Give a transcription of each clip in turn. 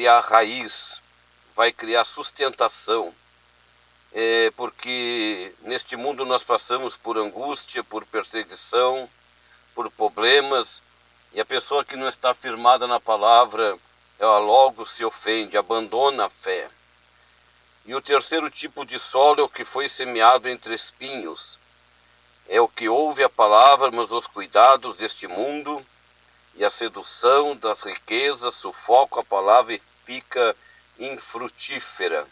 criar raiz, vai criar sustentação. Porque neste mundo nós passamos por angústia, por perseguição, por problemas, e a pessoa que não está firmada na palavra, ela logo se ofende, abandona a fé. E o terceiro tipo de solo é o que foi semeado entre espinhos. É o que ouve a palavra, mas os cuidados deste mundo e a sedução das riquezas sufocam a palavra e fica infrutífera.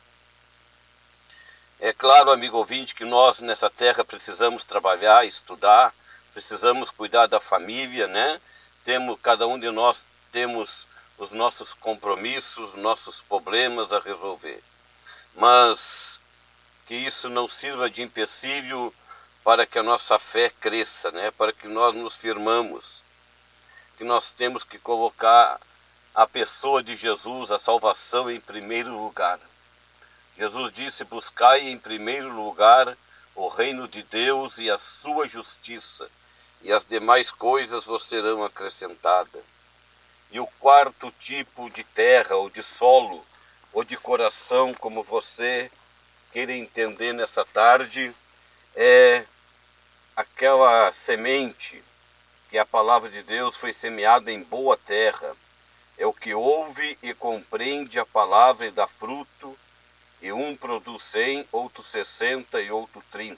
É claro, amigo ouvinte, que nós nessa terra precisamos trabalhar, estudar, precisamos cuidar da família, né? Cada um de nós temos os nossos compromissos, nossos problemas a resolver. Mas que isso não sirva de empecilho para que a nossa fé cresça, né? Para que nós nos firmamos. Que nós temos que colocar a pessoa de Jesus, a salvação, em primeiro lugar. Jesus disse: buscai em primeiro lugar o reino de Deus e a sua justiça, e as demais coisas vos serão acrescentadas. E o quarto tipo de terra, ou de solo, ou de coração, como você queira entender nessa tarde, é aquela semente que a palavra de Deus foi semeada em boa terra. É o que ouve e compreende a palavra e dá fruto, e um produz 100, outro 60 e outro 30.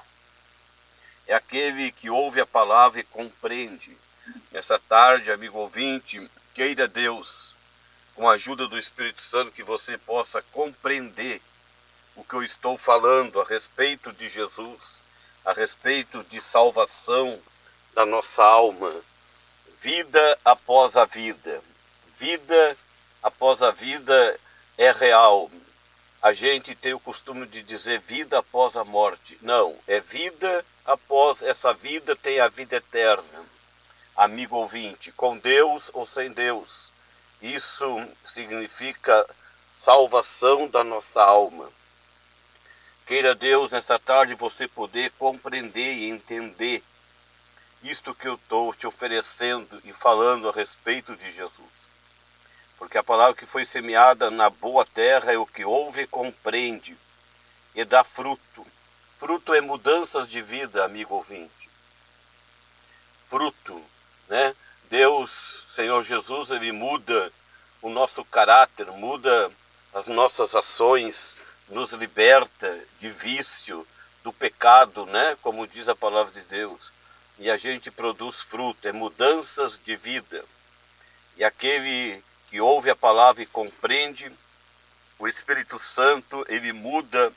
É aquele que ouve a palavra e compreende. Nessa tarde, amigo ouvinte, queira Deus, com a ajuda do Espírito Santo, que você possa compreender o que eu estou falando a respeito de Jesus, a respeito de salvação da nossa alma. Vida após a vida. Vida após a vida é real. A gente tem o costume de dizer vida após a morte. Não, é vida após essa vida, tem a vida eterna. Amigo ouvinte, com Deus ou sem Deus. Isso significa salvação da nossa alma. Queira Deus, nessa tarde, você poder compreender e entender isto que eu estou te oferecendo e falando a respeito de Jesus. Porque a palavra que foi semeada na boa terra é o que ouve e compreende e dá fruto. Fruto é mudanças de vida, amigo ouvinte. Fruto, né? Deus, Senhor Jesus, Ele muda o nosso caráter, muda as nossas ações, nos liberta de vício, do pecado, né? Como diz a palavra de Deus. E a gente produz fruto, é mudanças de vida. E aquele que ouve a palavra e compreende, o Espírito Santo, ele muda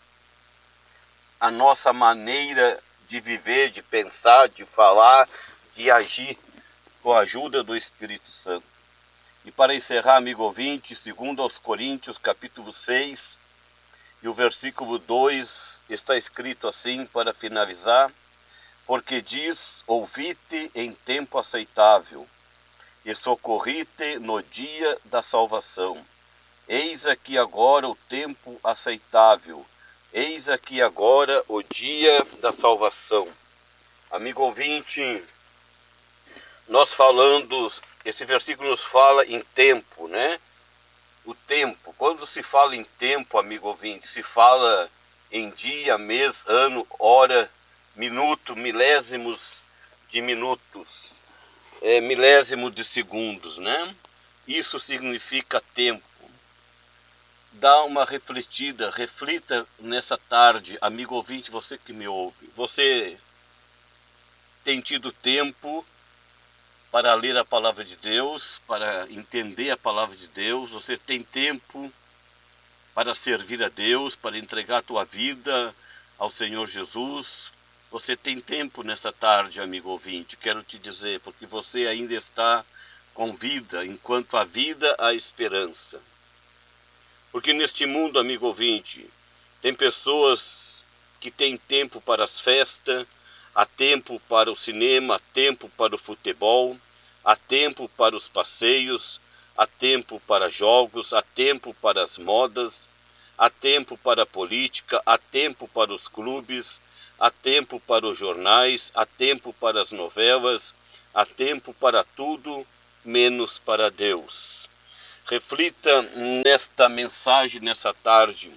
a nossa maneira de viver, de pensar, de falar, de agir, com a ajuda do Espírito Santo. E para encerrar, amigo ouvinte, 2 aos Coríntios, capítulo 6, e o versículo 2, está escrito assim, para finalizar: porque diz, ouvite em tempo aceitável, e socorrite no dia da salvação. Eis aqui agora o tempo aceitável, eis aqui agora o dia da salvação. Amigo ouvinte, nós falando, esse versículo nos fala em tempo, né? O tempo, quando se fala em tempo, amigo ouvinte, se fala em dia, mês, ano, hora, minuto, milésimos de minutos, milésimo de segundos, né? Isso significa tempo. Dá uma refletida, reflita nessa tarde, amigo ouvinte, você que me ouve. Você tem tido tempo para ler a palavra de Deus, para entender a palavra de Deus? Você tem tempo para servir a Deus, para entregar a tua vida ao Senhor Jesus? Você tem tempo nessa tarde, amigo ouvinte, quero te dizer, porque você ainda está com vida, enquanto há vida, há esperança. Porque neste mundo, amigo ouvinte, tem pessoas que têm tempo para as festas, há tempo para o cinema, há tempo para o futebol, há tempo para os passeios, há tempo para jogos, há tempo para as modas, há tempo para a política, há tempo para os clubes, há tempo para os jornais, há tempo para as novelas, há tempo para tudo, menos para Deus. Reflita nesta mensagem, nessa tarde,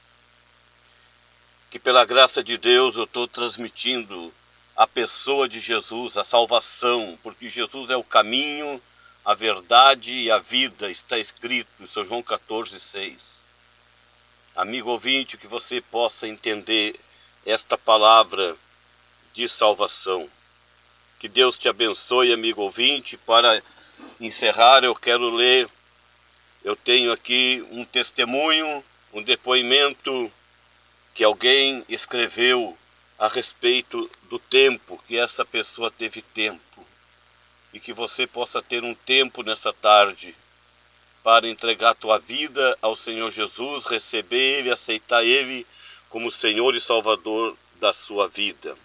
que pela graça de Deus eu estou transmitindo a pessoa de Jesus, a salvação, porque Jesus é o caminho, a verdade e a vida, está escrito em São João 14,6. Amigo ouvinte, que você possa entender esta palavra de salvação. Que Deus te abençoe, amigo ouvinte. Para encerrar, eu quero ler, eu tenho aqui um testemunho, um depoimento que alguém escreveu a respeito do tempo, que essa pessoa teve tempo. E que você possa ter um tempo nessa tarde para entregar a tua vida ao Senhor Jesus, receber Ele, aceitar Ele como Senhor e Salvador da sua vida.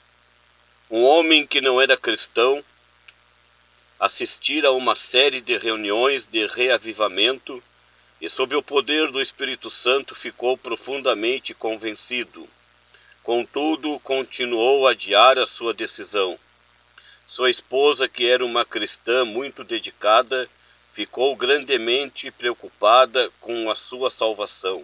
Um homem que não era cristão assistir a uma série de reuniões de reavivamento e, sob o poder do Espírito Santo, ficou profundamente convencido. Contudo, continuou a adiar a sua decisão. Sua esposa, que era uma cristã muito dedicada, ficou grandemente preocupada com a sua salvação.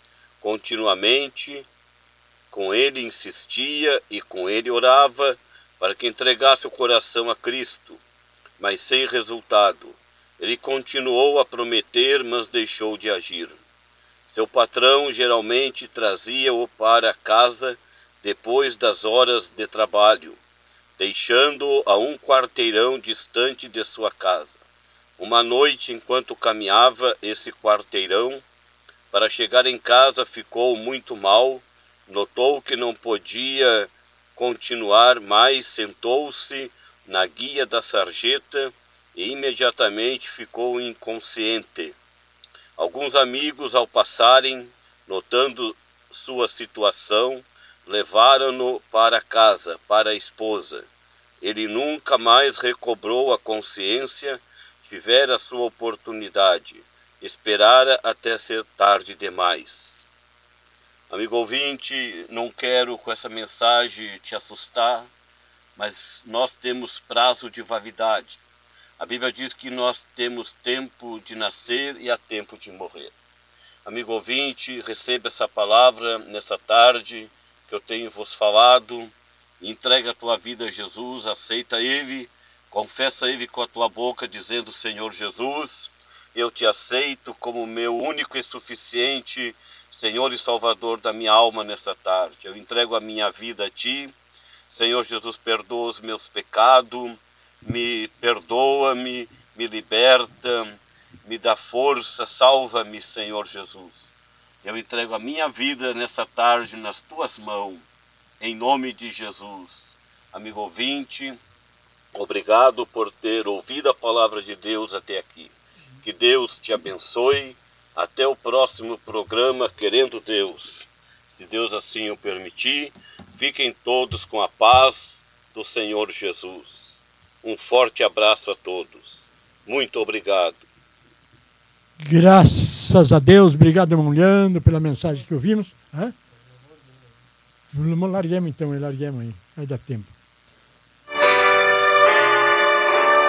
Continuamente, com ele insistia e com ele orava para que entregasse o coração a Cristo, mas sem resultado. Ele continuou a prometer, mas deixou de agir. Seu patrão geralmente trazia-o para casa depois das horas de trabalho, deixando-o a um quarteirão distante de sua casa. Uma noite, enquanto caminhava esse quarteirão, para chegar em casa ficou muito mal, notou que não podia continuar mais, sentou-se na guia da sarjeta e imediatamente ficou inconsciente. Alguns amigos, ao passarem, notando sua situação, levaram-no para casa, para a esposa. Ele nunca mais recobrou a consciência, tivera sua oportunidade, esperara até ser tarde demais. Amigo ouvinte, não quero com essa mensagem te assustar, mas nós temos prazo de validade. A Bíblia diz que nós temos tempo de nascer e há tempo de morrer. Amigo ouvinte, receba essa palavra nesta tarde que eu tenho vos falado. Entrega a tua vida a Jesus, aceita Ele, confessa Ele com a tua boca, dizendo: Senhor Jesus, eu te aceito como meu único e suficiente Senhor e Salvador da minha alma nesta tarde. Eu entrego a minha vida a Ti. Senhor Jesus, perdoa os meus pecados, me perdoa-me, me liberta, me dá força, salva-me, Senhor Jesus. Eu entrego a minha vida nessa tarde nas Tuas mãos, em nome de Jesus. Amigo ouvinte, obrigado por ter ouvido a palavra de Deus até aqui. Que Deus te abençoe. Até o próximo programa, querendo Deus. Se Deus assim o permitir, fiquem todos com a paz do Senhor Jesus. Um forte abraço a todos. Muito obrigado. Graças a Deus. Obrigado, irmão Leandro, pela mensagem que ouvimos. Larguemos então, larguemos aí. Vai dar tempo.